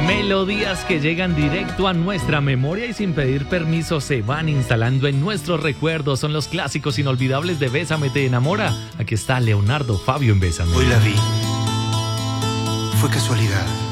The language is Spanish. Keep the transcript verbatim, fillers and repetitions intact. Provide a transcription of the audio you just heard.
Melodías que llegan directo a nuestra memoria y sin pedir permiso se van instalando en nuestros recuerdos. Son los clásicos inolvidables de Bésame te enamora. Aquí está Leonardo Fabio en Bésame. Hoy la vi. Fue casualidad.